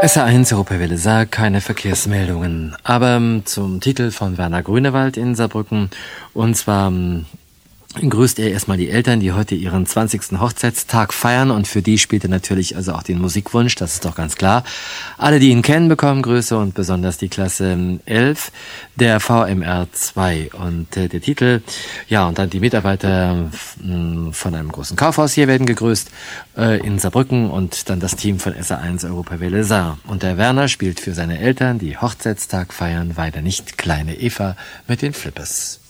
SA1 Europawelle Saar, keine Verkehrsmeldungen. Aber zum Titel von Werner Grünewald in Saarbrücken. Und zwar grüßt er erstmal die Eltern, die heute ihren 20. Hochzeitstag feiern. Und für die spielt er natürlich also auch den Musikwunsch, das ist doch ganz klar. Alle, die ihn kennen, bekommen Grüße und besonders die Klasse 11 der VMR 2. Und der Titel, ja, und dann die Mitarbeiter von einem großen Kaufhaus hier werden gegrüßt in Saarbrücken und dann das Team von SA1 Europawelle Saar. Und der Werner spielt für seine Eltern, die Hochzeitstag feiern, weiter nicht kleine Eva mit den Flippers.